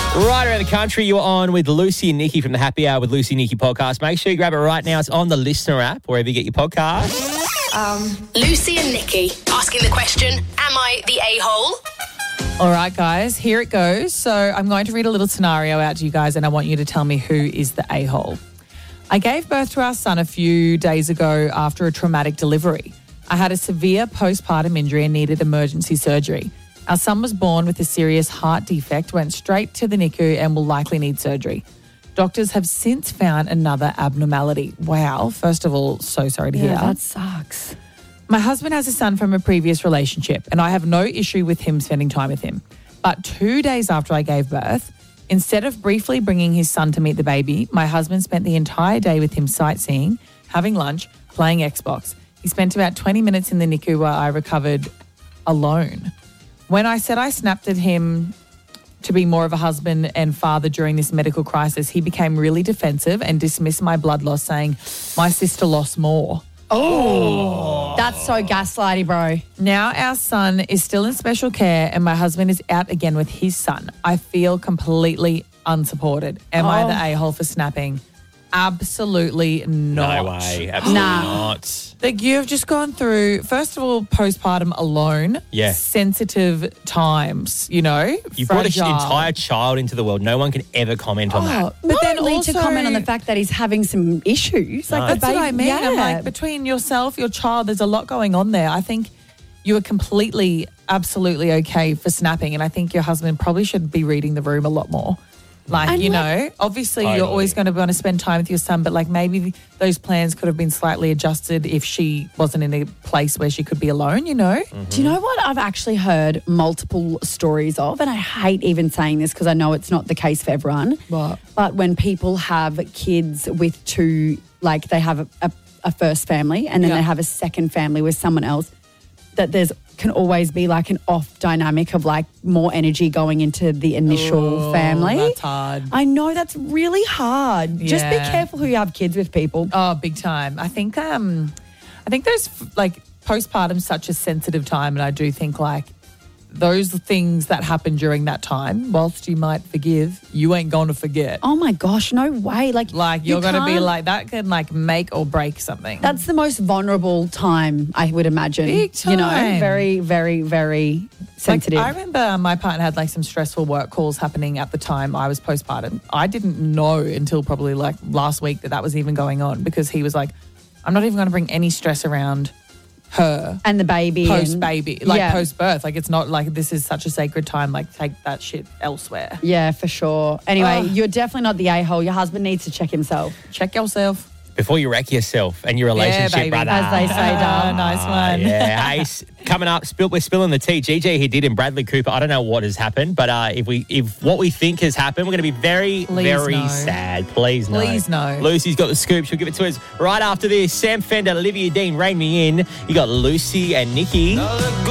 Right around the country, you're on with Lucy and Nikki from the Happy Hour with Lucy and Nikki podcast. Make sure you grab it right now. It's on the Listener app, wherever you get your podcast. Lucy and Nikki asking the question, am I the a-hole? All right, guys, here it goes. So I'm going to read a little scenario out to you guys and I want you to tell me who is the a-hole. I gave birth to our son a few days ago after a traumatic delivery. I had a severe postpartum injury and needed emergency surgery. Our son was born with a serious heart defect, went straight to the NICU and will likely need surgery. Doctors have since found another abnormality. Wow. First of all, so sorry to hear. That sucks. My husband has a son from a previous relationship and I have no issue with him spending time with him. But 2 days after I gave birth, instead of briefly bringing his son to meet the baby, my husband spent the entire day with him sightseeing, having lunch, playing Xbox. He spent about 20 minutes in the NICU where I recovered alone. When I said I snapped at him to be more of a husband and father during this medical crisis, he became really defensive and dismissed my blood loss, saying, my sister lost more. Oh, that's so gaslighty, bro. Now our son is still in special care and my husband is out again with his son. I feel completely unsupported. Am I the a-hole for snapping? Absolutely not. No way. Absolutely not. Like, you've just gone through, first of all, postpartum alone. Yeah. Sensitive times, you know. You brought an fragile. entire child into the world. No one can ever comment on that. But Not then only also, to comment on the fact that he's having some issues. Like that's the what baby, I mean. Yeah. I'm like, between yourself, your child, there's a lot going on there. I think you are completely, absolutely okay for snapping. And I think your husband probably should be reading the room a lot more. Like, And you know, obviously you're always going to want to spend time with your son, but like maybe those plans could have been slightly adjusted if she wasn't in a place where she could be alone, you know? Do you know what I've actually heard multiple stories of? And I hate even saying this because I know it's not the case for everyone. What? But when people have kids with two, like they have a first family and then they have a second family with someone else, that can always be like an off dynamic of like more energy going into the initial family. That's hard. I know that's really hard. Just be Yeah. careful who you have kids with, people. Oh, big time. I think there's like postpartum such a sensitive time, and I do think like those things that happen during that time, whilst you might forgive, you ain't going to forget. Oh my gosh, no way. Like You're going to be can't- like, that can like make or break something. That's the most vulnerable time, I would imagine. Big You know, time. very, very, very sensitive. Like, I remember my partner had like some stressful work calls happening at the time I was postpartum. I didn't know until probably like last week that was even going on, because he was like, I'm not even going to bring any stress around her and the baby. post-baby, like post-birth. Like, it's not like this is such a sacred time. Like, take that shit elsewhere. Yeah, for sure. Anyway, you're definitely not the a-hole. Your husband needs to check himself. Check yourself. Before you wreck yourself and your relationship, baby. brother. As they say, Dom. Nice one. Yeah. Hey, coming up, we're spilling the tea. GJ here did in Bradley Cooper. I don't know what has happened, but if what we think has happened, we're going to be very, very no. sad. Please no. Please no. Lucy's got the scoop. She'll give it to us right after this. Sam Fender, Olivia Dean, Rein Me In. You got Lucy and Nikki.